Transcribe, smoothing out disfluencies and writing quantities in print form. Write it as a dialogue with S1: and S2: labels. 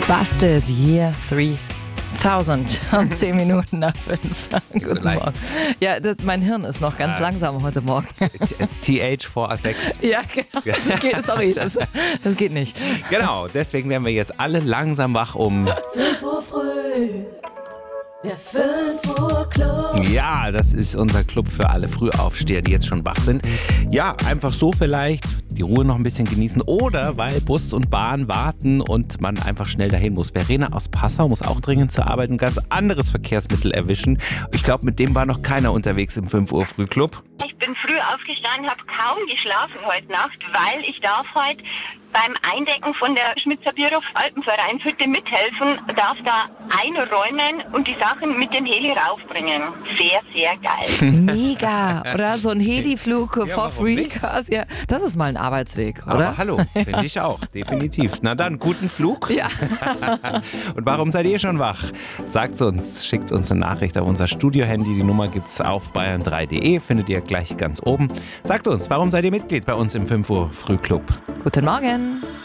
S1: Busted Year 3000 um 10 Minuten nach 5. Guten Morgen. Ja, mein Hirn ist noch ganz langsam heute Morgen.
S2: TH vor A6.
S1: Ja, genau. Das geht nicht.
S2: Genau, deswegen werden wir jetzt alle langsam wach um
S3: 5 Uhr früh. Der 5 Uhr Club.
S2: Ja, das ist unser Club für alle Frühaufsteher, die jetzt schon wach sind. Ja, einfach so vielleicht die Ruhe noch ein bisschen genießen oder weil Bus und Bahn warten und man einfach schnell dahin muss. Verena aus Passau muss auch dringend zur Arbeit ein ganz anderes Verkehrsmittel erwischen. Ich glaube, mit dem war noch keiner unterwegs im 5 Uhr Frühclub.
S4: Ich bin früh aufgestanden, habe kaum geschlafen heute Nacht, weil ich darf heute beim Eindecken von der Schmitzer Bierhof Alpenvereinshütte mithelfen, darf da einräumen und die Sachen mit dem Heli raufbringen. Sehr, sehr geil.
S1: Mega. Oder so ein Heliflug for
S2: warum
S1: free.
S2: nicht?
S1: Ja, das ist mal ein Arbeitsweg, oder?
S2: Aber hallo, finde ich auch, definitiv. Na dann, guten Flug.
S1: Ja.
S2: Und warum seid ihr schon wach? Sagt's uns, schickt uns eine Nachricht auf unser Studio-Handy. Die Nummer gibt's auf bayern3.de, findet ihr gleich ganz oben. Sagt uns, warum seid ihr Mitglied bei uns im 5 Uhr Frühclub?
S1: Guten Morgen.